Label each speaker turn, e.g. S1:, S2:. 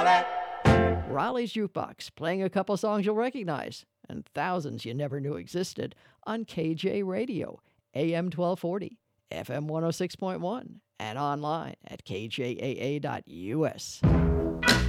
S1: Raleigh.
S2: Raleigh's Jukebox, playing a couple songs you'll recognize and thousands you never knew existed on KJ Radio, AM 1240, FM 106.1, and online at kjaa.us.